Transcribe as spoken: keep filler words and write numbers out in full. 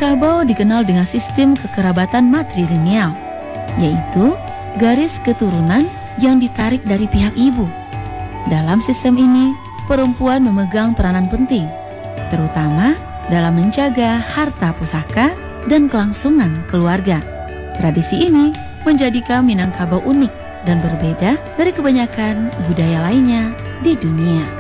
Minangkabau dikenal dengan sistem kekerabatan matrilineal, yaitu garis keturunan yang ditarik dari pihak ibu. Dalam sistem ini, perempuan memegang peranan penting, terutama dalam menjaga harta pusaka dan kelangsungan keluarga. Tradisi ini menjadikan Minangkabau unik dan berbeda dari kebanyakan budaya lainnya di dunia.